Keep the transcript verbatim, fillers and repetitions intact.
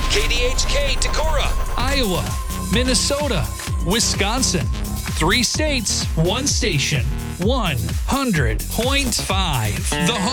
K D H K Decorah, Iowa, Minnesota, Wisconsin. Three states, one station, one hundred point five. The